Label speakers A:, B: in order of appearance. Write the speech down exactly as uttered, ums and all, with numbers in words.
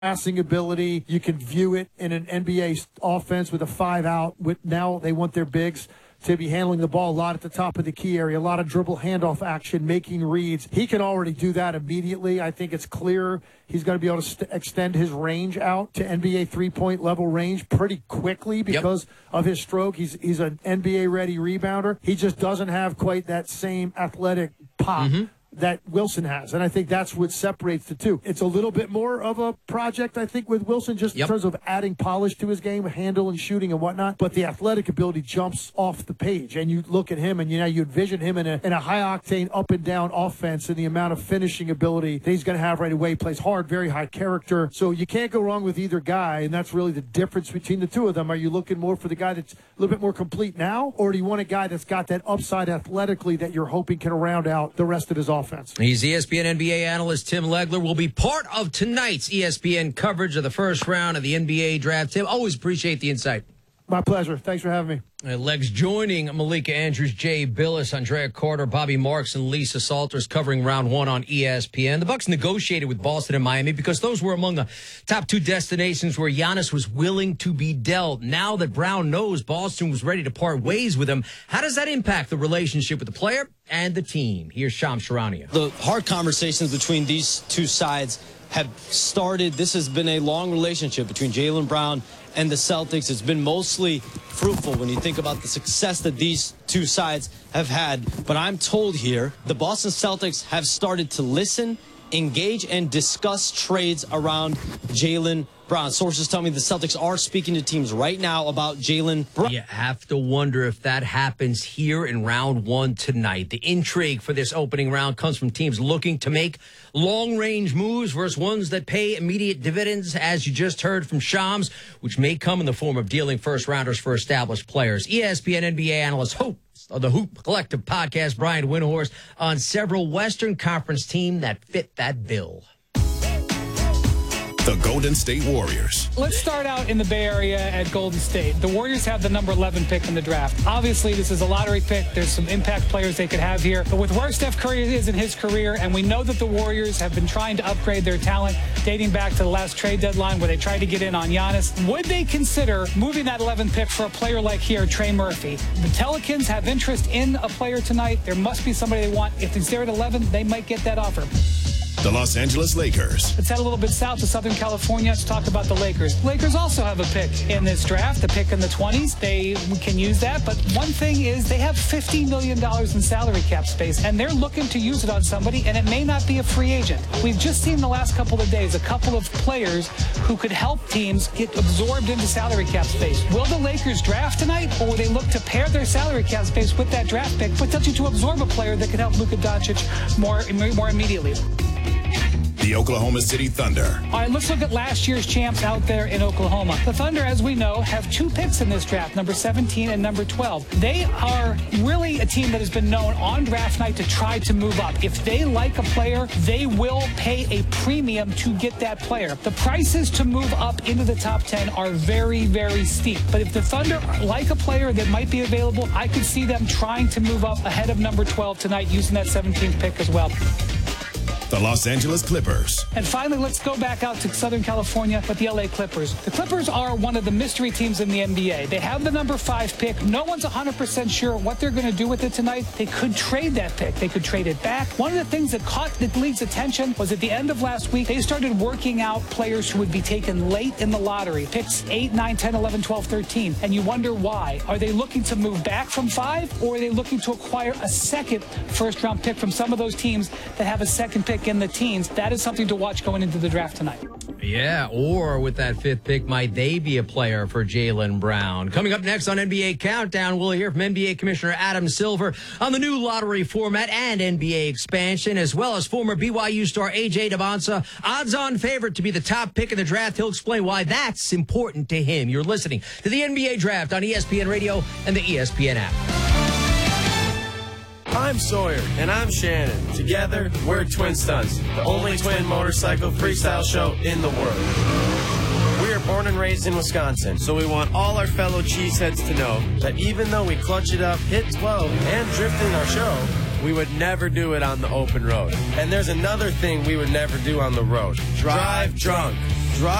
A: passing ability. You can view it in an N B A offense with a five out. With now they want their bigs to be handling the ball a lot at the top of the key area, a lot of dribble handoff action, making reads. He can already do that immediately. I think it's clear he's going to be able to st- extend his range out to N B A three-point level range pretty quickly because yep. of his stroke. He's he's an N B A-ready rebounder. He just doesn't have quite that same athletic pop mm-hmm. that Wilson has, and I think that's what separates the two. It's a little bit more of a project, I think, with Wilson, just yep. in terms of adding polish to his game, handle and shooting and whatnot, but the athletic ability jumps off the page, and you look at him, and you know, you envision him in a, in a high-octane up-and-down offense and the amount of finishing ability that he's going to have right away. He plays hard, very high character, so you can't go wrong with either guy, and that's really the difference between the two of them. Are you looking more for the guy that's a little bit more complete now, or do you want a guy that's got that upside athletically that you're hoping can round out the rest of his offense? Offense.
B: He's E S P N N B A analyst Tim Legler. Will be part of tonight's E S P N coverage of the first round of the N B A draft. Tim, always appreciate the insight.
A: My pleasure. Thanks for having me.
B: Uh, Legs joining Malika Andrews, Jay Billis, Andrea Carter, Bobby Marks, and Lisa Salters covering round one on E S P N. The Bucks negotiated with Boston and Miami because those were among the top two destinations where Giannis was willing to be dealt. Now that Brown knows Boston was ready to part ways with him, how does that impact the relationship with the player and the team? Here's Shams Charania.
C: The hard conversations between these two sides have started. This has been a long relationship between Jaylen Brown and the Celtics. It's been mostly fruitful when you think about the success that these two sides have had. But I'm told here the Boston Celtics have started to listen, engage, and discuss trades around Jaylen Brown. Sources tell me the Celtics are speaking to teams right now about Jaylen Brown.
B: You have to wonder if that happens here in round one tonight. The intrigue for this opening round comes from teams looking to make long-range moves versus ones that pay immediate dividends, as you just heard from Shams, which may come in the form of dealing first-rounders for established players. E S P N N B A analyst Hope of the Hoop Collective podcast, Brian Windhorst, on several Western Conference teams that fit that bill.
D: The Golden State Warriors.
E: Let's start out in the Bay Area at Golden State. The Warriors have the number eleven pick in the draft. Obviously, this is a lottery pick. There's some impact players they could have here. But with where Steph Curry is in his career, and we know that the Warriors have been trying to upgrade their talent dating back to the last trade deadline where they tried to get in on Giannis, would they consider moving that eleventh pick for a player like here, Trey Murphy? The Pelicans have interest in a player tonight. There must be somebody they want. If he's there at eleven, they might get that offer.
D: The Los Angeles Lakers.
E: Let's head a little bit south to Southern California. Let's talk about the Lakers. Lakers also have a pick in this draft, a pick in the twenties. They can use that, but one thing is they have fifty million dollars in salary cap space, and they're looking to use it on somebody, and it may not be a free agent. We've just seen the last couple of days a couple of players who could help teams get absorbed into salary cap space. Will the Lakers draft tonight, or will they look to pair their salary cap space with that draft pick, potentially to absorb a player that could help Luka Doncic more, more immediately?
D: The Oklahoma City Thunder.
E: All right, let's look at last year's champs out there in Oklahoma. The Thunder, as we know, have two picks in this draft, number seventeen and number twelve. They are really a team that has been known on draft night to try to move up. If they like a player, they will pay a premium to get that player. The prices to move up into the top ten are very, very steep. But if the Thunder like a player that might be available, I could see them trying to move up ahead of number twelve tonight using that seventeenth pick as well.
D: The Los Angeles Clippers.
E: And finally, let's go back out to Southern California with the L A Clippers. The Clippers are one of the mystery teams in the N B A. They have the number five pick. No one's one hundred percent sure what they're going to do with it tonight. They could trade that pick. They could trade it back. One of the things that caught the league's attention was at the end of last week, they started working out players who would be taken late in the lottery. Picks eight, nine, ten, eleven, twelve, thirteen. And you wonder why. Are they looking to move back from five, or are they looking to acquire a second first-round pick from some of those teams that have a second pick in the teens? That is something to watch going into the draft tonight.
B: Yeah, or with that fifth pick, might they be a player for Jaylen Brown? Coming up next on N B A Countdown, we'll hear from N B A Commissioner Adam Silver on the new lottery format and N B A expansion, as well as former B Y U star A J Debonsa, odds-on favorite to be the top pick in the draft. He'll explain why that's important to him. You're listening to the N B A Draft on E S P N Radio and the E S P N app.
F: I'm Sawyer. And I'm Shannon. Together, we're Twin Stunts, the only twin motorcycle freestyle show in the world. We are born and raised in Wisconsin, so we want all our fellow cheeseheads to know that even though we clutch it up, hit twelve, and drift in our show, we would never do it on the open road. And there's another thing we would never do on the road. Drive drunk.